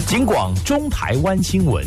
警广中台湾新闻。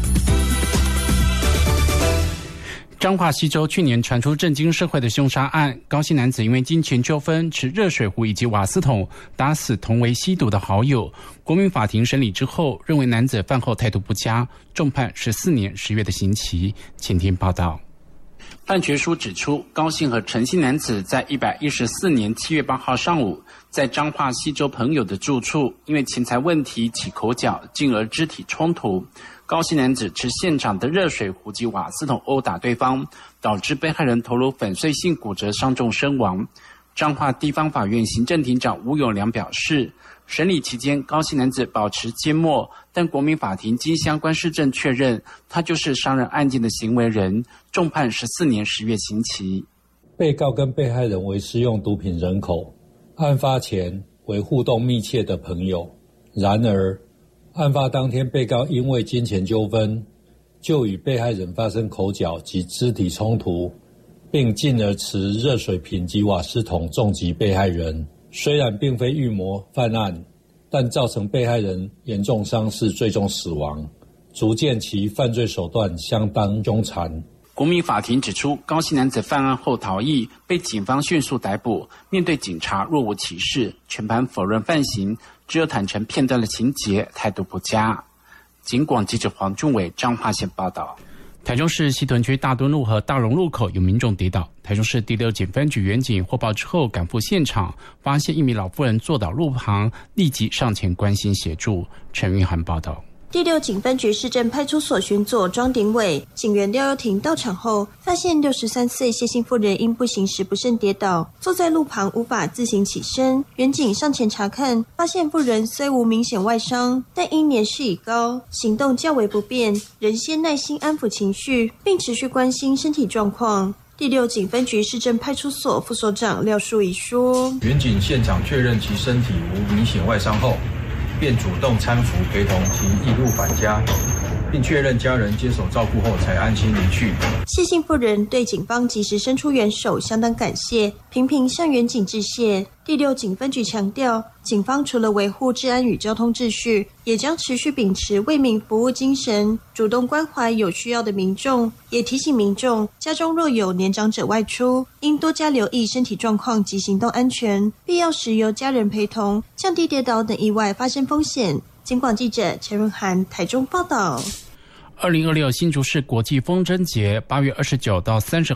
彰化溪州去年传出震惊社会的凶杀案，高姓男子因为金钱纠纷，持热水壶以及瓦斯桶打死同为吸毒的好友。国民法庭审理之后，认为男子犯后态度不佳，重判14年10月的刑期。前天报道。判决书指出，高姓和陈姓男子在114年7月8号上午，在彰化溪州朋友的住处，因为钱财问题起口角，进而肢体冲突。高姓男子持现场的热水壶及瓦斯桶殴打对方，导致被害人头颅粉碎性骨折伤重身亡。彰化地方法院行政庭长吴永良表示，审理期间高姓男子保持缄默，但国民法庭经相关事证确认，他就是伤人案件的行为人，重判14年10月刑期。 被告跟被害人为施用毒品人口，案发前为互动密切的朋友。然而案发当天，被告因为金钱纠纷，就与被害人发生口角及肢体冲突，并进而持热水瓶及瓦斯桶重击被害人。虽然并非预谋犯案，但造成被害人严重伤势，最终死亡，足见其犯罪手段相当凶残。 国民法庭指出，高姓男子犯案后逃逸，被警方迅速逮捕，面对警察若无其事，全盘否认犯行，只有坦诚片段的情节，态度不佳。警广记者黄俊伟彰化县报道。台中市西屯区大墩路和大荣路口有民众跌倒，台中市第6警分局员警获报之后赶赴现场，发现一名老妇人坐倒路旁，立即上前关心协助。陈云涵报道。 第6警分局市政派出所巡佐庄鼎伟警员廖又廷到场后，发现63岁谢姓妇人因步行时不慎跌倒，坐在路旁无法自行起身。员警上前查看，发现妇人虽无明显外伤，但因年事已高，行动较为不便，仍先耐心安抚情绪，并持续关心身体状况。第6警分局市政派出所副所长廖淑仪说： 员警现场确认其身体无明显外伤后，便主动搀扶陪同其一路返家，并确认家人接手照顾后才安心离去。 谢姓妇人对警方及时伸出援手相当感谢，频频向员警致谢。第6警分局强调，警方除了维护治安与交通秩序，也将持续秉持为民服务精神，主动关怀有需要的民众，也提醒民众家中若有年长者外出，应多加留意身体状况及行动安全，必要时由家人陪同，降低跌倒等意外发生风险。警广记者陈润涵台中报道。 2026新竹市国际风筝节8月29到30